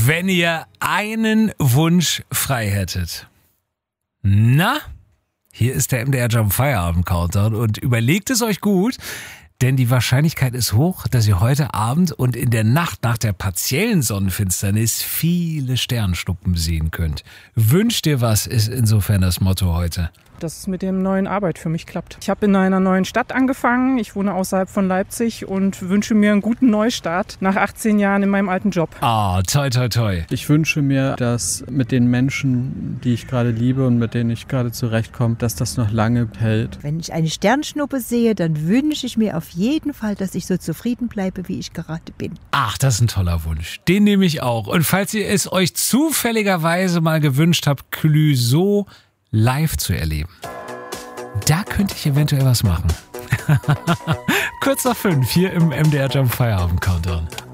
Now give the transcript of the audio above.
Wenn ihr einen Wunsch frei hättet. Na? Hier ist der MDR Jump Feierabend Countdown und überlegt es euch gut, denn die Wahrscheinlichkeit ist hoch, dass ihr heute Abend und in der Nacht nach der partiellen Sonnenfinsternis viele Sternschnuppen sehen könnt. Wünscht dir was, ist insofern das Motto heute. Dass es mit dem neuen Arbeit für mich klappt. Ich habe in einer neuen Stadt angefangen. Ich wohne außerhalb von Leipzig und wünsche mir einen guten Neustart nach 18 Jahren in meinem alten Job. Toi, toi, toi. Ich wünsche mir, dass mit den Menschen, die ich gerade liebe und mit denen ich gerade zurechtkomme, dass das noch lange hält. Wenn ich eine Sternschnuppe sehe, dann wünsche ich mir auf jeden Fall, dass ich so zufrieden bleibe, wie ich gerade bin. Ach, das ist ein toller Wunsch. Den nehme ich auch. Und falls ihr es euch zufälligerweise mal gewünscht habt, Clouseau live zu erleben, da könnte ich eventuell was machen. Kurz nach 5 hier im MDR Jump Feierabend Countdown.